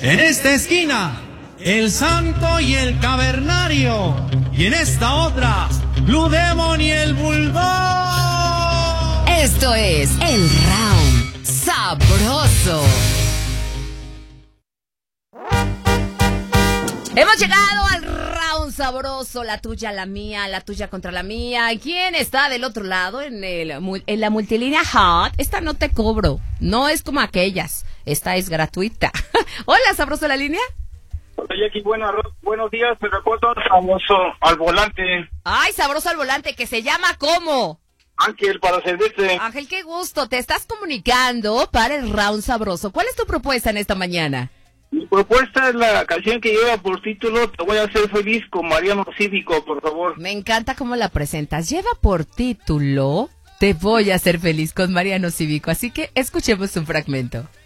En esta esquina, el Santo y el Cavernario. Y en esta otra, Blue Demon y el Bulldog. Esto es el Round Sabroso. Hemos llegado al Round Sabroso, la tuya, la mía, la tuya contra la mía. ¿Quién está del otro lado en la multilínea Hot? Esta no te cobro, no es como aquellas, esta es gratuita. Hola, Sabroso la línea. Hola Jackie, buenos días, te recuerdo Sabroso al volante. Ay, Sabroso al volante, que se llama ¿cómo? Ángel, para servirte. Ángel, qué gusto, te estás comunicando para el Round Sabroso. ¿Cuál es tu propuesta en esta mañana? Mi propuesta es la canción que lleva por título Te voy a hacer feliz con Mariano Cívico, por favor. Me encanta cómo la presentas. Lleva por título Te voy a hacer feliz con Mariano Cívico, así que escuchemos un fragmento.